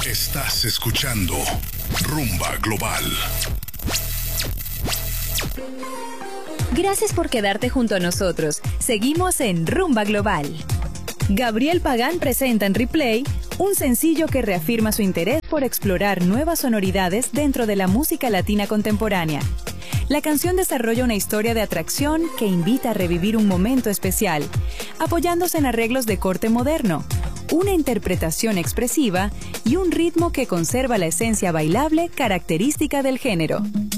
Estás escuchando Rumba Global. Gracias por quedarte junto a nosotros. Seguimos en Rumba Global. Gabriel Pagán presenta en Replay un sencillo que reafirma su interés por explorar nuevas sonoridades dentro de la música latina contemporánea. La canción desarrolla una historia de atracción que invita a revivir un momento especial, apoyándose en arreglos de corte moderno, una interpretación expresiva y un ritmo que conserva la esencia bailable característica del género.